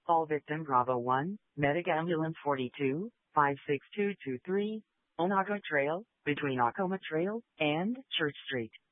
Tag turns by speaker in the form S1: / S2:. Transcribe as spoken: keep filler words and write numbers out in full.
S1: Call victim Bravo one, Medic Ambulance forty-two, five six two two three, Onaga Trail, between Acoma Trail and Church Street.